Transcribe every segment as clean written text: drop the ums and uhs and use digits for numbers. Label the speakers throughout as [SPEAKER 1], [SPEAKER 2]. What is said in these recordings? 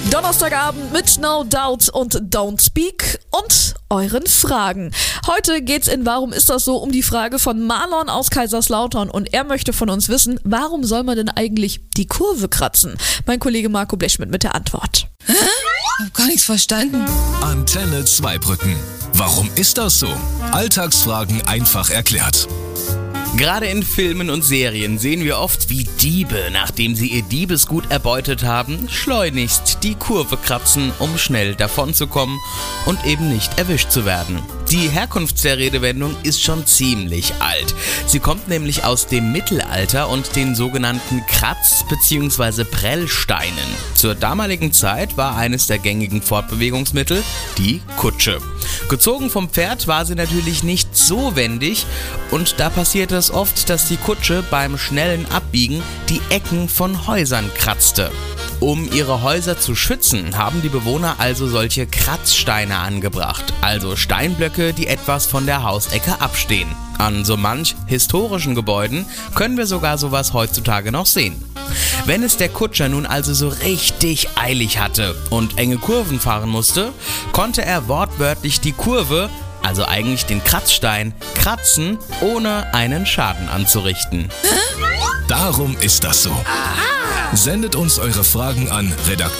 [SPEAKER 1] Donnerstagabend mit No Doubt und Don't Speak und euren Fragen. Heute geht's in Warum ist das so? Um die Frage von Marlon aus Kaiserslautern und er möchte von uns wissen, warum soll man denn eigentlich die Kurve kratzen? Mein Kollege Marco Blechschmidt mit der Antwort.
[SPEAKER 2] Hab gar nichts verstanden.
[SPEAKER 3] Antenne Zweibrücken. Warum ist das so? Alltagsfragen einfach erklärt.
[SPEAKER 4] Gerade in Filmen und Serien sehen wir oft, wie Diebe, nachdem sie ihr Diebesgut erbeutet haben, schleunigst die Kurve kratzen, um schnell davonzukommen und eben nicht erwischt zu werden. Die Herkunft der Redewendung ist schon ziemlich alt. Sie kommt nämlich aus dem Mittelalter und den sogenannten Kratz- bzw. Prellsteinen. Zur damaligen Zeit war eines der gängigen Fortbewegungsmittel die Kutsche. Gezogen vom Pferd war sie natürlich nicht so wendig und da passierte es oft, dass die Kutsche beim schnellen Abbiegen die Ecken von Häusern kratzte. Um ihre Häuser zu schützen, haben die Bewohner also solche Kratzsteine angebracht, also Steinblöcke, die etwas von der Hausecke abstehen. An so manch historischen Gebäuden können wir sogar sowas heutzutage noch sehen. Wenn es der Kutscher nun also so richtig eilig hatte und enge Kurven fahren musste, konnte er wortwörtlich die Kurve, also eigentlich den Kratzstein, kratzen, ohne einen Schaden anzurichten.
[SPEAKER 3] Darum ist das so. Sendet uns eure Fragen an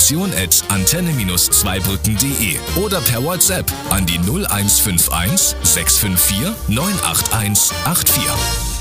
[SPEAKER 3] redaktion@antenne-zweibrücken.de oder per WhatsApp an die 0151 654 98184.